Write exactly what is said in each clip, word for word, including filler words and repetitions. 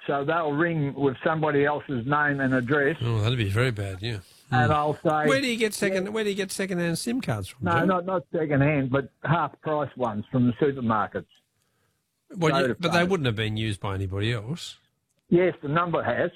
So they'll ring with somebody else's name and address. Oh, that'd be very bad, yeah. And Mm. I'll say... Where do you get second? Yeah. Where do you get second-hand SIM cards from, No, Joe? not, not second-hand, but half-price ones from the supermarkets. Well, you, but they wouldn't have been used by anybody else. Yes, the number has.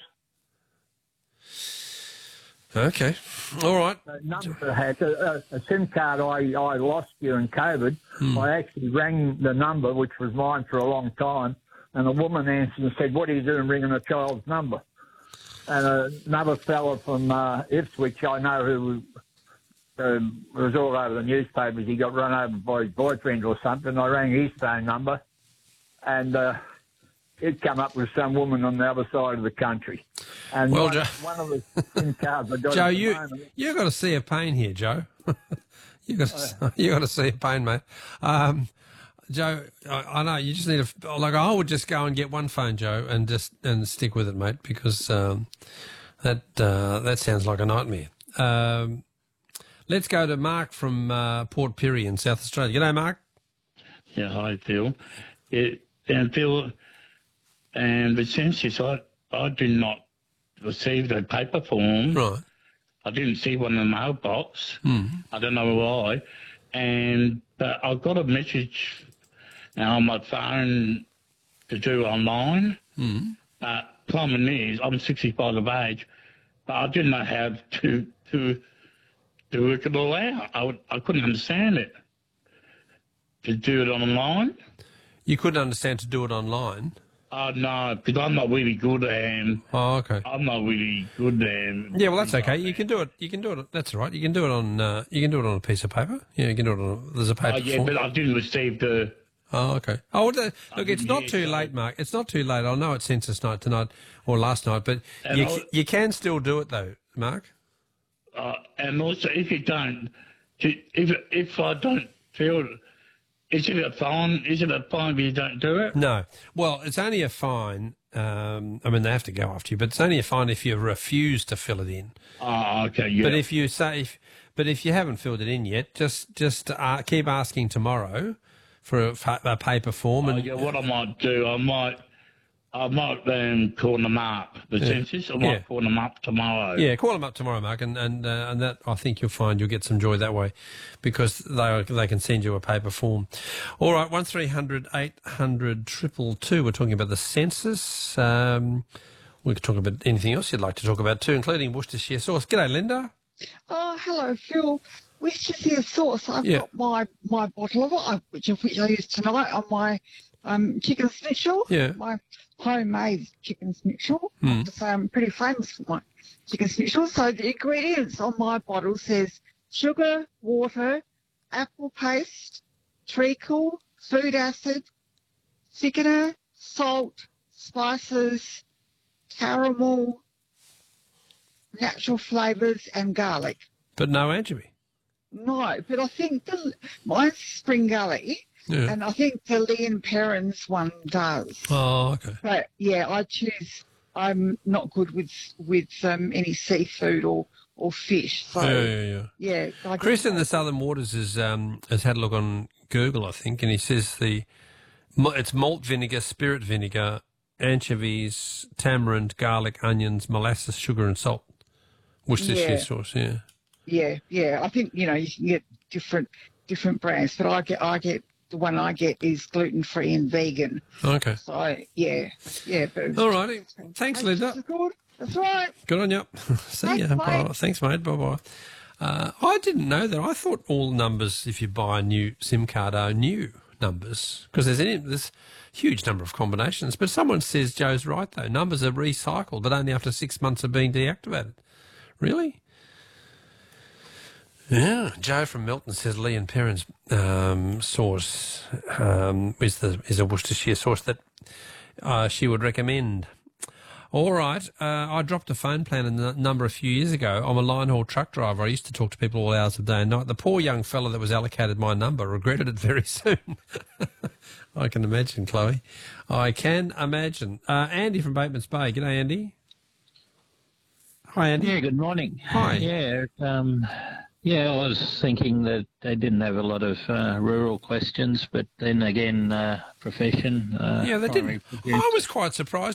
Okay, all right. The number has. A, a, a SIM card I, I lost during COVID. Hmm. I actually rang the number, which was mine for a long time, and a woman answered and said, "What are you doing ringing a child's number?" And another fella from uh, Ipswich, I know who uh, was all over the newspapers. He got run over by his boyfriend or something. I rang his phone number, and uh, it come up with some woman on the other side of the country. And well, one, Joe, one of the SIM cards I got Joe, at the you moment, you got to see a pain here, Joe. you got to, you got to see a pain, mate. Um, Joe, I, I know you just need a like. I would just go and get one phone, Joe, and just and stick with it, mate, because um, that uh, that sounds like a nightmare. Um, let's go to Mark from uh, Port Pirie in South Australia. G'day, Mark. Yeah, hi, Phil. Yeah, and Phil, and the census, I I did not receive the paper form. Right. I didn't see one in the mailbox. Mm. I don't know why. And but I got a message now on my phone to do online. Mm. But problem is, I'm sixty-five of age, but I didn't know how to to to work it all out. I would, I couldn't understand it. To do it online. You couldn't understand to do it online. Oh, no, because I'm not really good and oh, okay. I'm not really good and yeah, well, that's okay. You can do it. You can do it. That's all right. You can do it on. Uh, you can do it on a piece of paper. Yeah, you can do it on. A, there's a paper. Oh, yeah, form. but I didn't receive the. Oh, okay. Oh, well, the, look, it's not too so. late, Mark. It's not too late. I know it's census night tonight or last night, but And you I'll, you can still do it though, Mark. Uh, and also, if you don't, if if I don't feel. Is it a fine? Is it a fine if you don't do it? No. Well, it's only a fine. Um, I mean, they have to go after you, but it's only a fine if you refuse to fill it in. Oh, okay, yeah. But if you say, if, but if you haven't filled it in yet, just just uh, keep asking tomorrow for a, a paper form. Oh, and yeah, what I might do, I might, I might um, call them up, the yeah. census. I might yeah. call them up tomorrow. Yeah, call them up tomorrow, Mark, and and uh, and that I think you'll find you'll get some joy that way, because they they can send you a paper form. All right, one three hundred eight hundred triple two. We're talking about the census. Um, we could talk about anything else you'd like to talk about too, including Worcestershire sauce. G'day, Linda. Oh, hello, Phil. Worcestershire sauce. I've yeah. got my my bottle of it, which of which I used tonight on my um, chicken schnitzel. Yeah. My homemade chicken schnitzel. Mm. I have to say I'm pretty famous for my chicken schnitzel. So the ingredients on my bottle says sugar, water, apple paste, treacle, food acid, thickener, salt, spices, caramel, natural flavours and garlic. But no anchovy. No, but I think the, mine's Spring Gully. Yeah. And I think the Leon Perrins one does. Oh, okay. But yeah, I choose. I'm not good with with um, any seafood or, or fish. So yeah, yeah, yeah. yeah I Chris in the Southern Waters has um, has had a look on Google, I think, and he says the it's malt vinegar, spirit vinegar, anchovies, tamarind, garlic, onions, molasses, sugar, and salt. Worcestershire Yeah. sauce. Yeah. Yeah, yeah. I think you know you can get different different brands, but I get I get. The one I get is gluten-free and vegan. Okay. So, yeah, yeah. But all righty. Thanks, Linda. Good. That's right. Good on you. See Thanks, ya. mate. Bye. Thanks, mate. Bye-bye. Uh, I didn't know that. I thought all numbers, if you buy a new SIM card, are new numbers, because there's any, there's a huge number of combinations. But someone says Joe's right, though. Numbers are recycled, but only after six months of being deactivated. Really? Yeah, Joe from Milton says Leon Perrins um, sauce um, is the is a Worcestershire sauce that uh, she would recommend. All right, uh, I dropped a phone plan in the number a few years ago. I'm a line haul truck driver. I used to talk to people all hours of day and night. The poor young fella that was allocated my number regretted it very soon. I can imagine, Chloe. I can imagine. Uh, Andy from Bateman's Bay. G'day, Andy. Hi, Andy. Yeah, good morning. Hi. Yeah, um, yeah, I was thinking that they didn't have a lot of uh, rural questions, but then again, uh, profession. Uh, yeah, they didn't. I was quite surprised